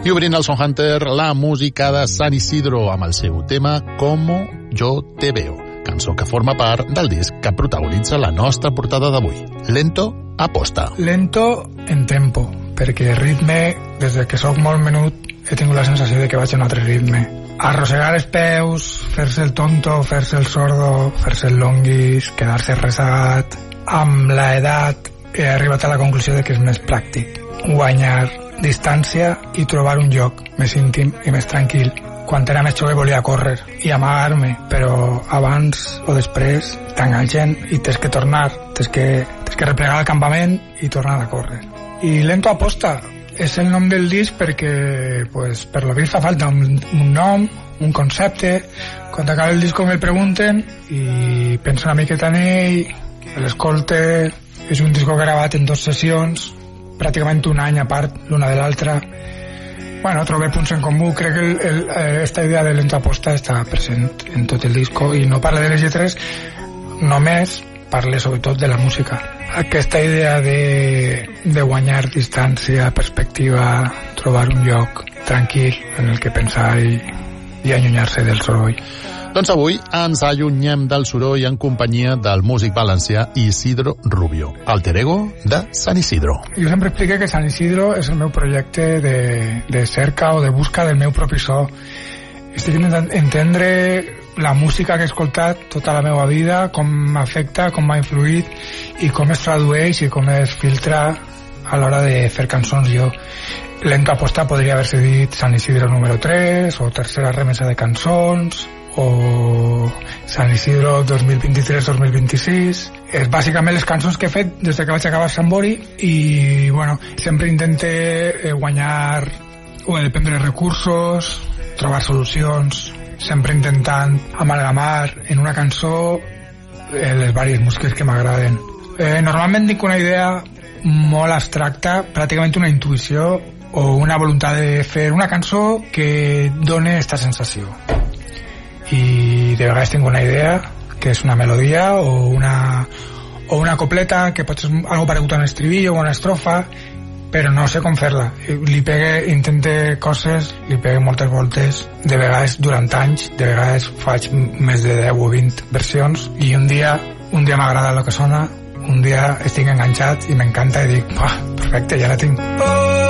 I obrint el Son Hunter, la música de San Isidro amb el seu tema Como yo te veo, cançó que forma part del disc que protagonitza la nostra portada d'avui, Lento Aposta. Lento en tempo, perquè ritme, des que sóc molt menut, he tingut la sensació de que vaig a un altre ritme. Arrossegar els peus, fer-se el tonto, fer-se el sordo, fer-se el longuis, quedar-se resegat. Amb l'edat he arribat a la conclusió de que és més pràctic guanyar distància i trobar un lloc més íntim i més tranquil. Quan era més jove volia córrer i amagar-me, però abans o després t'enganxen i tens que tornar, tens que replegar el campament i tornar a córrer. I Lento Aposta és el nom del disc perquè, pues, per lo vist fa falta un nom, un concepte. Quan acaba el disc me'l pregunten i penso una miqueta en ell, l'escolte. És un disc gravat en 2 sessions, pràcticament un any a part l'una de l'altra. Bueno, trobé punts en comú. Crec que esta idea de Lento Aposta està present en tot el disco i no parla de les lletres només, parla sobretot de la música. Aquesta idea de guanyar distància, perspectiva, trobar un lloc tranquil en el que pensar i allunyar-se del soroll. Doncs avui ens allunyem del soroll en companyia del músic valencià Isidro Rubio, alter ego de San Isidro. Jo sempre expliqué que San Isidro és el meu projecte de cerca o de busca del meu propi so. Estic intentant entendre la música que he escoltat tota la meva vida, com m'afecta, com m'ha influït i com es tradueix i com es filtra a l'hora de fer cançons jo. Lento Aposta podria haver-se dit San Isidro número 3 o tercera remesa de cançons o San Isidro 2023-2026. És bàsicament les cançons que he fet des que vaig acabar Sambori i bueno, sempre intente guanyar o dependre de recursos, trobar solucions, sempre intentant amalgamar en una cançó les diverses músiques que m'agraden. Normalment dic una idea molt abstracta, pràcticament una intuïció o una voluntat de fer una cançó que doni aquesta sensació. I de vegades tinc una idea que és una melodia o una copleta que pot ser algo paregut a un estribillo o una estrofa, però no sé com fer-la. Intente coses, li pegue moltes voltes, de vegades durant anys, de vegades faig més de 10 o 20 versions i un dia m'agrada el que sona, un dia estic enganxat i m'encanta i dic, perfecte, ja la tinc.